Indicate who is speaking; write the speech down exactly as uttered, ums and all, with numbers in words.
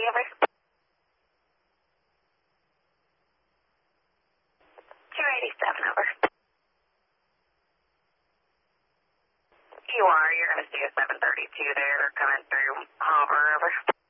Speaker 1: over. two eighty-seven, over. You are, you're going to see a seven thirty-two there coming through Hopper, over.